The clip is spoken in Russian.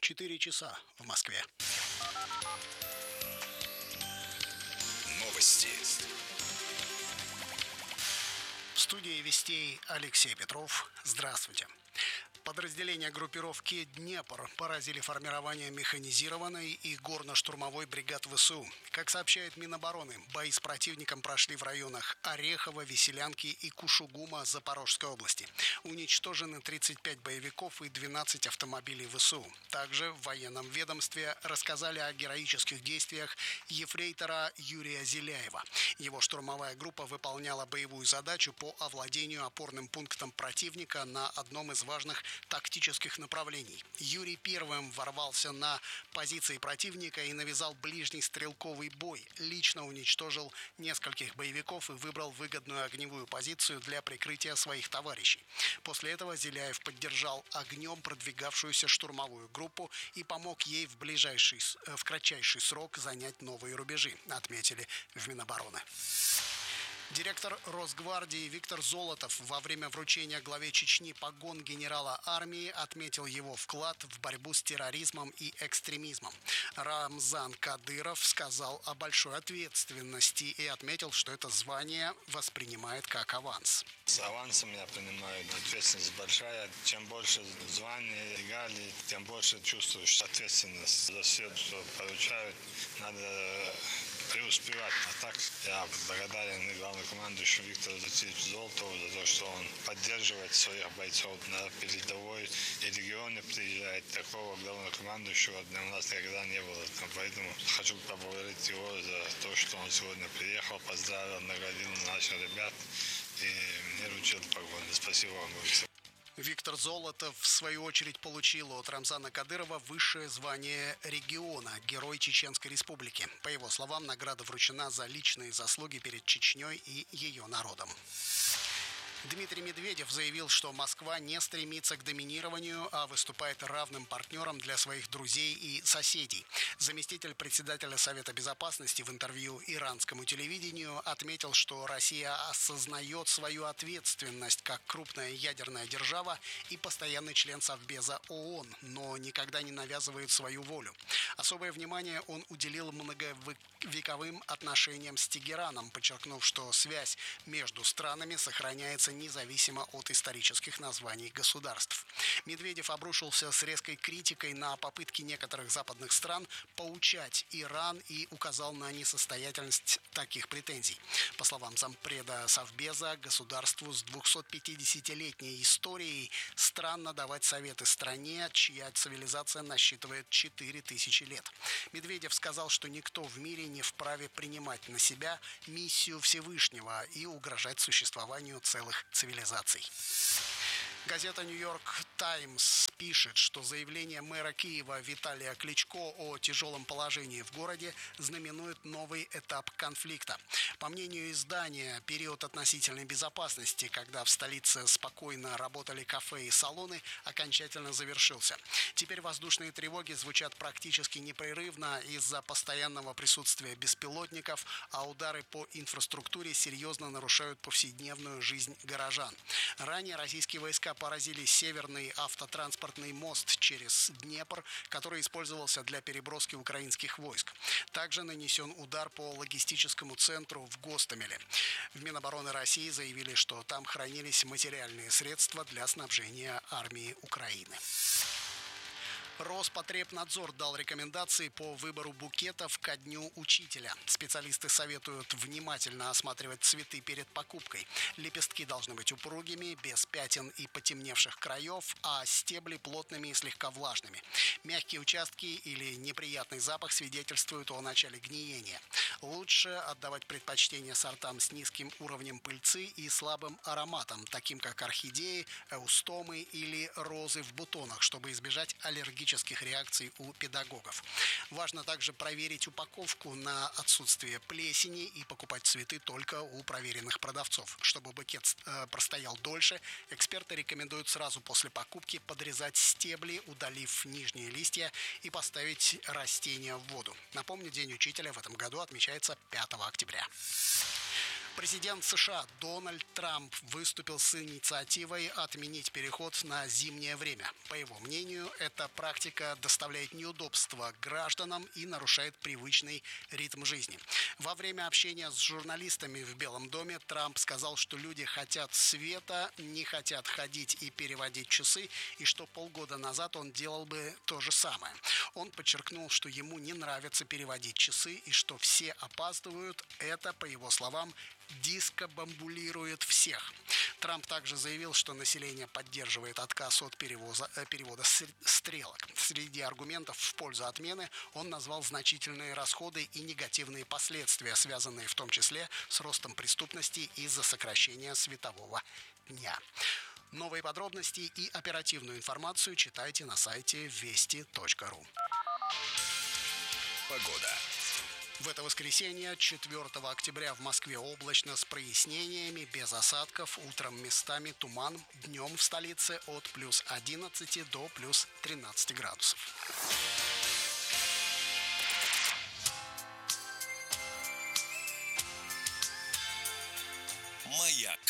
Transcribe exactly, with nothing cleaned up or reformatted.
четыре часа в Москве. Новости. В студии Вестей Алексей Петров. Здравствуйте. Подразделения группировки «Днепр» поразили формирование механизированной и горно-штурмовой бригад ВСУ. Как сообщает Минобороны, бои с противником прошли в районах Орехова, Веселянки и Кушугума Запорожской области. Уничтожены тридцать пять боевиков и двенадцать автомобилей ВСУ. Также в военном ведомстве рассказали о героических действиях ефрейтора Юрия Зеляева. Его штурмовая группа выполняла боевую задачу по овладению опорным пунктом противника на одном из важных тактических направлений. Юрий первым ворвался на позиции противника и навязал ближний стрелковый бой. Лично уничтожил нескольких боевиков и выбрал выгодную огневую позицию для прикрытия своих товарищей. После этого Зеляев поддержал огнем продвигавшуюся штурмовую группу и помог ей в ближайший, в кратчайший срок занять новые рубежи, отметили в Минобороны. Директор Росгвардии Виктор Золотов во время вручения главе Чечни погон генерала армии отметил его вклад в борьбу с терроризмом и экстремизмом. Рамзан Кадыров сказал о большой ответственности и отметил, что это звание воспринимает как аванс. С авансом я принимаю, ответственность большая. Чем больше званий, регалий, тем больше чувствуешь ответственность за все, что поручают. Надо преуспевать. А так я благодарен главнокомандующему Виктору Васильевичу Золотову за то, что он поддерживает своих бойцов на передовой и регионе приезжает. Такого главнокомандующего у нас никогда не было. Поэтому хочу поблагодарить его за то, что он сегодня приехал, поздравил, наградил наших ребят и мне вручил погоны. Спасибо вам большое. Виктор Золотов, в свою очередь, получил от Рамзана Кадырова высшее звание региона – Герой Чеченской Республики. По его словам, награда вручена за личные заслуги перед Чечней и ее народом. Дмитрий Медведев заявил, что Москва не стремится к доминированию, а выступает равным партнером для своих друзей и соседей. Заместитель председателя Совета Безопасности в интервью иранскому телевидению отметил, что Россия осознает свою ответственность как крупная ядерная держава и постоянный член Совбеза ООН, но никогда не навязывает свою волю. Особое внимание он уделил многовековым отношениям с Тегераном, подчеркнув, что связь между странами сохраняется независимо от исторических названий государств. Медведев обрушился с резкой критикой на попытки некоторых западных стран поучать Иран и указал на несостоятельность таких претензий. По словам зампреда Совбеза, государству с двухсотпятидесятилетней историей странно давать советы стране, чья цивилизация насчитывает четыре тысячи лет. Медведев сказал, что никто в мире не вправе принимать на себя миссию Всевышнего и угрожать существованию целых цивилизаций. Газета «Нью-Йорк Таймс» пишет, что заявление мэра Киева Виталия Кличко о тяжелом положении в городе знаменует новый этап конфликта. По мнению издания, период относительной безопасности, когда в столице спокойно работали кафе и салоны, окончательно завершился. Теперь воздушные тревоги звучат практически непрерывно из-за постоянного присутствия беспилотников, а удары по инфраструктуре серьезно нарушают повседневную жизнь горожан. Ранее российские войска поразили северный автотранспортный мост через Днепр, который использовался для переброски украинских войск. Также нанесен удар по логистическому центру в Гостомеле. В Минобороны России заявили, что там хранились материальные средства для снабжения армии Украины. Роспотребнадзор дал рекомендации по выбору букетов ко Дню учителя. Специалисты советуют внимательно осматривать цветы перед покупкой. Лепестки должны быть упругими, без пятен и потемневших краев, а стебли плотными и слегка влажными. Мягкие участки или неприятный запах свидетельствуют о начале гниения. Лучше отдавать предпочтение сортам с низким уровнем пыльцы и слабым ароматом, таким как орхидеи, эустомы или розы в бутонах, чтобы избежать аллергических реакций у педагогов. Важно также проверить упаковку на отсутствие плесени и покупать цветы только у проверенных продавцов. Чтобы букет э, простоял дольше, эксперты рекомендуют сразу после покупки подрезать стебли, удалив нижние листья, и поставить растения в воду. Напомню, День учителя в этом году отмечается пятого октября. Президент США Дональд Трамп выступил с инициативой отменить переход на зимнее время. По его мнению, эта практика доставляет неудобства гражданам и нарушает привычный ритм жизни. Во время общения с журналистами в Белом доме Трамп сказал, что люди хотят света, не хотят ходить и переводить часы, и что полгода назад он делал бы то же самое. Он подчеркнул, что ему не нравится переводить часы и что все опаздывают. Это, по его словам, дискобамбулирует всех. Трамп также заявил, что население поддерживает отказ от перевоза, перевода стрелок. Среди аргументов в пользу отмены он назвал значительные расходы и негативные последствия, связанные в том числе с ростом преступности из-за сокращения светового дня. Новые подробности и оперативную информацию читайте на сайте вести точка ру. Погода. В это воскресенье, четвёртого октября, в Москве облачно с прояснениями, без осадков, утром местами туман, днем в столице от плюс одиннадцати до плюс тринадцати градусов. Маяк.